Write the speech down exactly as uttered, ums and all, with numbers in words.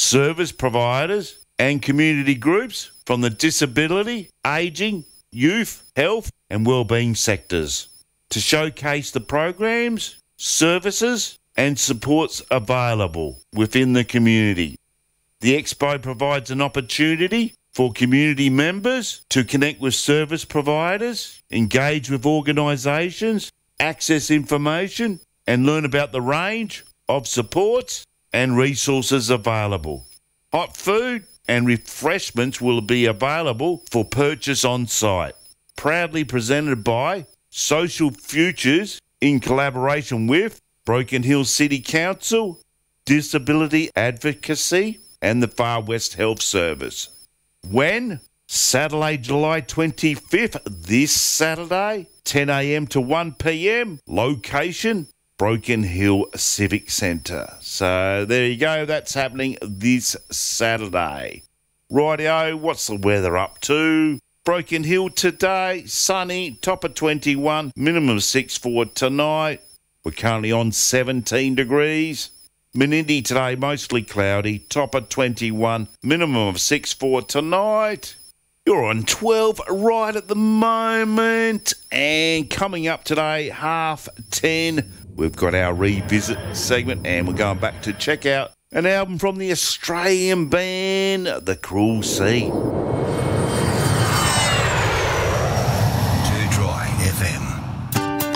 service providers and community groups from the disability, ageing, youth, health and wellbeing sectors to showcase the programs, services and supports available within the community. The Expo provides an opportunity for community members to connect with service providers, engage with organisations, access information and learn about the range of supports and resources available. Hot food and refreshments will be available for purchase on site. Proudly presented by Social Futures in collaboration with Broken Hill City Council, Disability Advocacy and the Far West Health Service. When? Saturday, July twenty-fifth, this Saturday, ten a m to one p m. Location, Broken Hill Civic Centre. So there you go, that's happening this Saturday. Rightio, what's the weather up to? Broken Hill today, sunny, top of twenty-one, minimum of six for tonight. We're currently on seventeen degrees. Menindee today, mostly cloudy, top of twenty-one, minimum of six for tonight. You're on twelve right at the moment. And coming up today, half ten, we've got our revisit segment and we're going back to check out an album from the Australian band The Cruel Sea.